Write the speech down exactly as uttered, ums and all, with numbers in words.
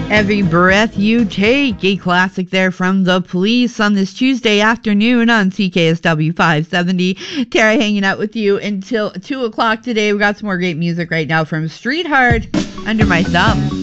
Every Breath You Take, a classic there from The Police on this Tuesday afternoon on C K S W five seventy. Tara hanging out with you until two o'clock today. We got some more great music right now from Streetheart, Under My Thumb.